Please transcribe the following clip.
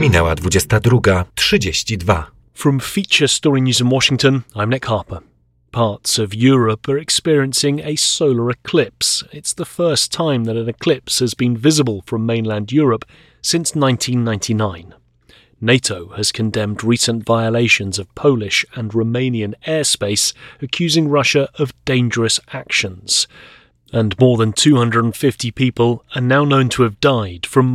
Minęła 22:32. From Feature Story News in Washington, I'm Nick Harper. Parts of Europe are experiencing a solar eclipse. It's the first time that an eclipse has been visible from mainland Europe since 1999. NATO has condemned recent violations of Polish and Romanian airspace, accusing Russia of dangerous actions. And more than 250 people are now known to have died from